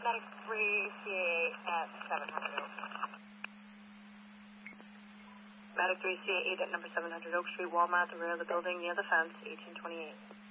Medic 3 CA at 700 Oak. Medic 3 CA 8 at number 700 Oak Street, Walmart, the rear of the building, near the fence, 1828.